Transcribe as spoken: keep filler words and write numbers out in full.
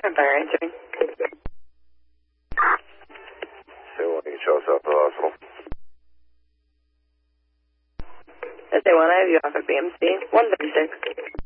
Empire answering. Say one, you show us up to the hospital. S A one, I have you off at B M C one thirty-six.